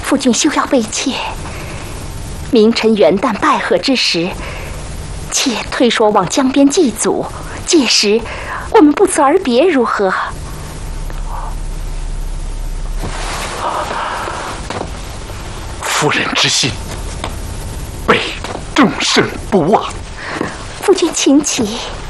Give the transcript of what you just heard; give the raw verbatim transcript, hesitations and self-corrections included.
夫君休要悲切。明晨元旦拜贺之时，妾推说往江边祭祖，届时我们不辞而别，如何？ 夫人之心，被众生不忘。 夫君请起。